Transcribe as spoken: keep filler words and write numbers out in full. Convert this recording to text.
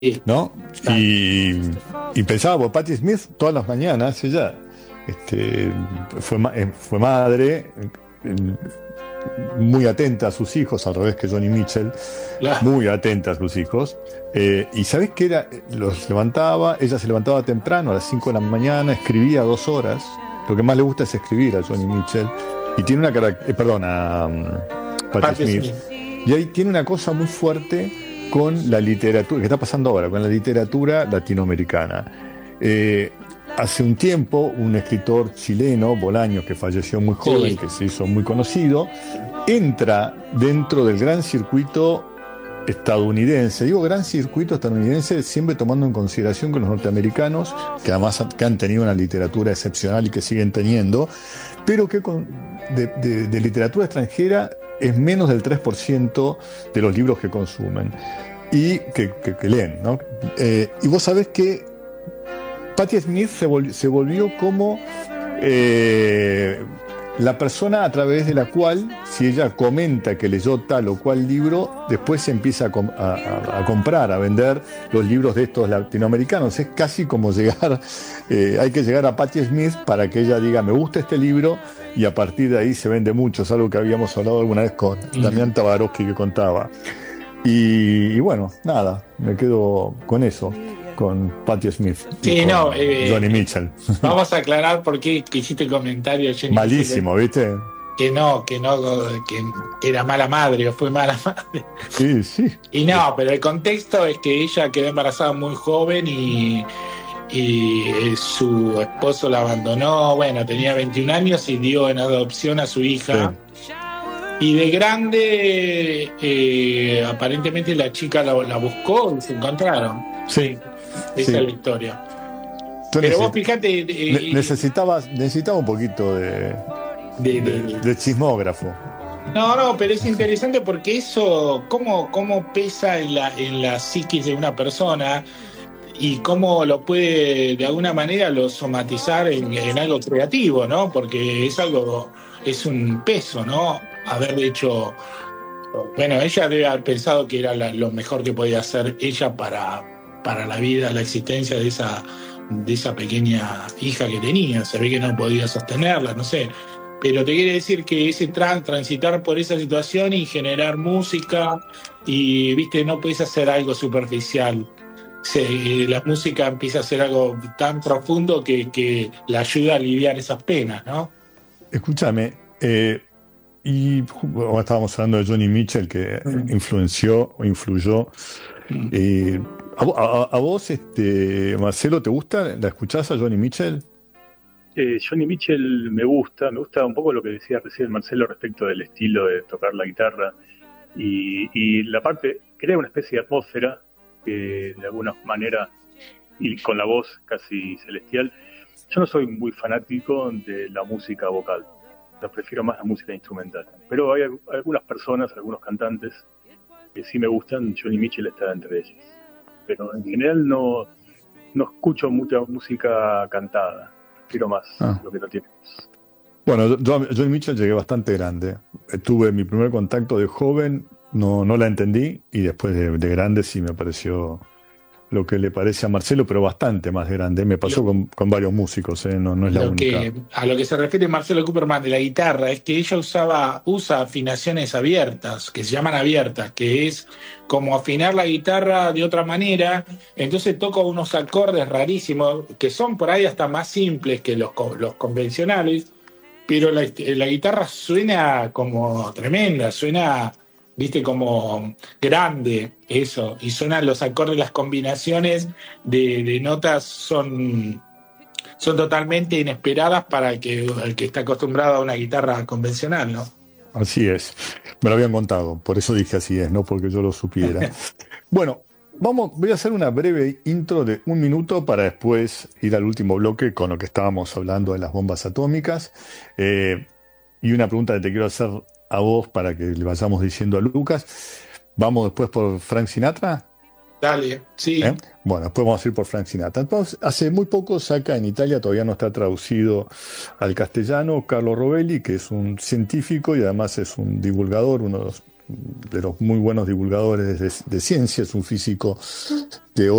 Sí, ¿no? claro. Y, y pensaba, por Patti Smith, todas las mañanas, ella este, fue, ma- eh, fue madre, eh, muy atenta a sus hijos, al revés que Johnny Mitchell, La- muy atenta a sus hijos. Eh, y ¿sabés qué era? Los levantaba, ella se levantaba temprano, a las cinco de la mañana, escribía dos horas. Lo que más le gusta es escribir a Johnny Mitchell. Y tiene una característica, perdón, a um, Patti Patti Smith. Smith. Y ahí tiene una cosa muy fuerte con la literatura, que está pasando ahora, con la literatura latinoamericana. Eh, Hace un tiempo, un escritor chileno, Bolaños, que falleció muy joven, Sí, que se hizo muy conocido, entra dentro del gran circuito estadounidense. Digo gran circuito estadounidense siempre tomando en consideración que los norteamericanos, que además han- que han tenido una literatura excepcional y que siguen teniendo, pero que con- de, de- de literatura extranjera es menos del tres por ciento de los libros que consumen y que, que- que leen, ¿no? Eh, y vos sabés que Patti Smith se, vol- se volvió como eh, la persona a través de la cual, si ella comenta que leyó tal o cual libro, después se empieza a, com- a- a- a comprar, a vender los libros de estos latinoamericanos. Es casi como llegar, eh, hay que llegar a Patti Smith para que ella diga, me gusta este libro, y a partir de ahí se vende mucho. Es algo que habíamos hablado alguna vez con mm, Damián Tabarovsky que contaba. Y, y bueno, nada, me quedo con eso, con Patti Smith y sí, no, con eh, Johnny eh, Mitchell. vamos a aclarar por qué que hiciste el comentario de Jenny Mitchell, Malísimo, ¿viste? que no, que no, que, que era mala madre o fue mala madre. Sí, sí. Y no, pero el contexto es que ella quedó embarazada muy joven y, y eh, su esposo la abandonó, bueno, tenía veintiún años y dio en adopción a su hija. Sí, Y de grande, eh, aparentemente la chica la, la buscó y se encontraron. sí, Sí, esa es sí. la historia. Tú Pero vos necesi- fíjate, ne- eh, necesitabas, necesitaba un poquito de, de, de- de, de- de chismógrafo. no, no, pero es interesante porque eso, cómo, cómo pesa en la, en la psiquis de una persona y cómo lo puede de alguna manera lo somatizar en, en algo creativo, ¿no? Porque es algo, es un peso, ¿no? Haber hecho. Bueno, ella debe haber pensado que era la- lo mejor que podía hacer ella para, para la vida, la existencia de esa, de esa pequeña hija que tenía. Se ve que no podía sostenerla, no sé. Pero te quiere decir que ese tran- transitar por esa situación y generar música, y viste, no puedes hacer algo superficial. Se- la música empieza a ser algo tan profundo que, que la ayuda a aliviar esas penas, ¿no? Escúchame, eh, y bueno, estábamos hablando de Johnny Mitchell que Mm. influenció o influyó. Mm. eh, ¿a, vo- a- a vos, este, Marcelo, te gusta? ¿La escuchás a Johnny Mitchell? Eh, Johnny Mitchell me gusta, me gusta un poco lo que decía recién Marcelo respecto del estilo de tocar la guitarra y, y la parte, crea una especie de atmósfera que de alguna manera, y con la voz casi celestial, yo no soy muy fanático de la música vocal, yo prefiero más la música instrumental, pero hay al- algunas personas, algunos cantantes que sí me gustan, Johnny Mitchell está entre ellos, pero en general no, no escucho mucha música cantada, prefiero más Ah. lo que no tiene. Bueno, yo, yo a Johnny Mitchell llegué bastante grande. Eh, Tuve mi primer contacto de joven, no, no la entendí, y después de, de grande sí me pareció lo que le parece a Marcelo, pero bastante más grande. Me pasó con, con varios músicos, ¿eh? No, no es la Lo única. que, a lo que se refiere Marcelo Cooperman de la guitarra es que ella usaba, usa afinaciones abiertas, que se llaman abiertas, que es como afinar la guitarra de otra manera. Entonces toca unos acordes rarísimos, que son por ahí hasta más simples que los, co- los convencionales, pero la, la guitarra suena como tremenda, suena, viste, como grande, eso, y suenan los acordes, las combinaciones de, de notas son son totalmente inesperadas para el que, el que está acostumbrado a una guitarra convencional, ¿no? Así es. Me lo habían contado, por eso dije así es, no porque yo lo supiera. Bueno, vamos, voy a hacer una breve intro de un minuto para después ir al último bloque con lo que estábamos hablando de las bombas atómicas. Eh, y una pregunta que te quiero hacer a vos para que le vayamos diciendo a Lucas. ¿Vamos después por Frank Sinatra? Dale, ¿Eh? sí. Bueno, después vamos a ir por Frank Sinatra. Entonces, hace muy poco saca en Italia, todavía no está traducido al castellano, Carlo Rovelli, que es un científico y además es un divulgador, uno de los de los muy buenos divulgadores de, de ciencia, es un físico que